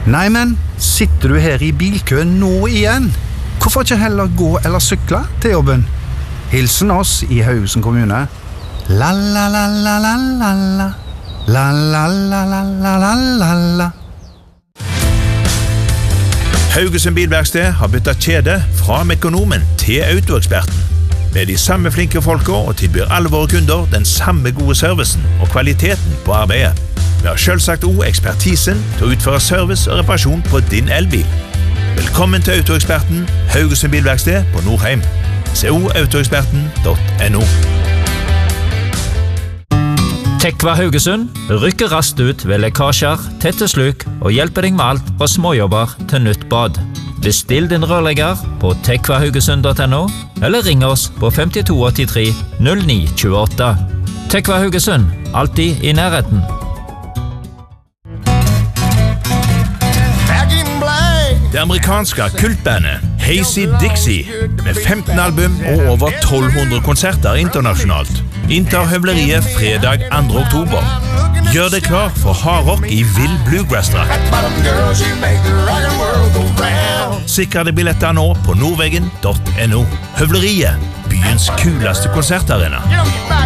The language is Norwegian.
Nei, men sitter du her i bilkøen nå igjen? Hvorfor ikke heller gå eller sykle til jobben? Hilsen oss i Haugesund kommune. La la la la la la la. La la la la la la la la. Haugesund Bilverksted har byttet kjede fra Mekonomen til Autoeksperten. Med de samme flinke folka og tilbyr alle våre kunder den samme gode servicen og kvaliteten på arbeidet. Vi har selvsagt også ekspertisen til å utføre service og reparasjon på din elbil. Velkommen til Autoeksperten, Haugesund Bilverksted på Nordheim. Se autoeksperten.no. Tekva Haugesund rykker raskt ut ved lekkasjer, tette sluk og hjelper deg med alt fra småjobber til nytt bad. Bestill din rørlegger på tekvahaugesund.no eller ring oss på 5283 0928. Tekva Haugesund, alltid i nærheten. Det amerikanske kultbandet Hazy Dixie med 15 album og over 1200 konserter internasjonalt inntar høvleriet fredag 2. oktober. Gjør deg klar for hardrock i vill bluegrass-drakt. Sikre deg billetter nå på nordveggen.no. Høvleriet, byens kuleste konsertarena.